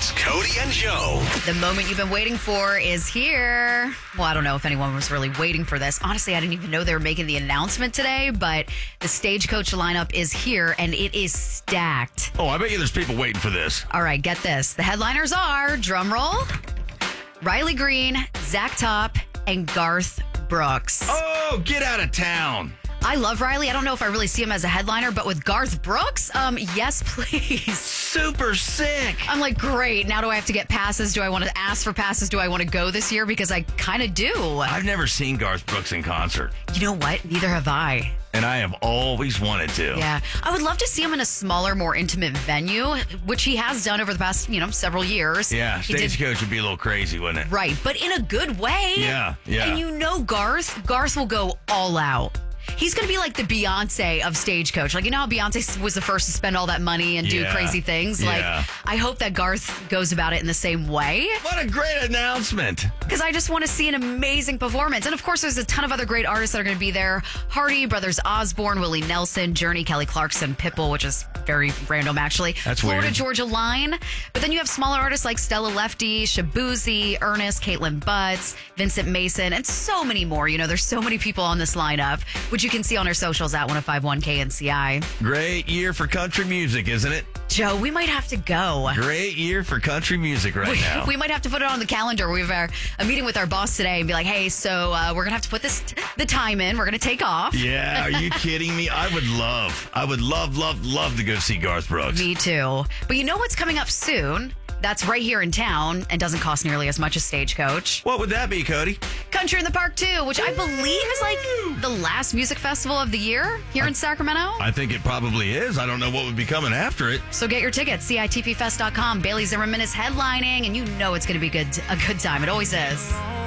It's Cody and Joe. The moment you've been waiting for is here. Well, I don't know if anyone was really waiting for this. Honestly, I didn't even know they were making the announcement today, but the Stagecoach lineup is here and it is stacked. Oh, I bet you there's people waiting for this. All right, get this. The headliners are, drumroll, Riley Green, Zach Top, and Garth Brooks. Oh, get out of town. I love Riley. I don't know if I really see him as a headliner, but with Garth Brooks, yes, please. Super sick. I'm like, great. Now do I have to get passes? Do I want to ask for passes? Do I want to go this year? Because I kind of do. I've never seen Garth Brooks in concert, You know what? Neither have I. and I have always wanted to. Yeah. I would love to see him in a smaller, more intimate venue, which he has done over the past, several years. Yeah, He did- Stagecoach would be a little crazy, wouldn't it? Right, but in a good way. Yeah. And Garth will go all out. He's going to be like the Beyonce of Stagecoach. Like, you know how Beyonce was the first to spend all that money and do Yeah. crazy things? Yeah. Like, I hope that Garth goes about it in the same way. What a great announcement. Because I just want to see an amazing performance. And of course, there's a ton of other great artists that are going to be there. Hardy, Brothers Osborne, Willie Nelson, Journey, Kelly Clarkson, Pitbull, which is very random, actually. That's Florida weird. Georgia Line. But then you have smaller artists like Stella Lefty, Shabuzi, Ernest, Caitlin Butts, Vincent Mason, and so many more. There's so many people on this lineup, which you can see on our socials at 1051 KNCI. Great year for country music, isn't it? Joe, we might have to go. Great year for country music right now. We might have to put it on the calendar. We have a meeting with our boss today and be like, hey, so we're going to have to put the time in. We're going to take off. Yeah, are you kidding me? I would love to go see Garth Brooks. Me too. But you know what's coming up soon? That's right here in town and doesn't cost nearly as much as Stagecoach. What would that be, Cody? Country in the Park 2, which I believe is like the last music festival of the year here in Sacramento. I think it probably is. I don't know what would be coming after it. So get your tickets, CITPfest.com. Bailey Zimmerman is headlining, and you know it's going to be a good time. It always is.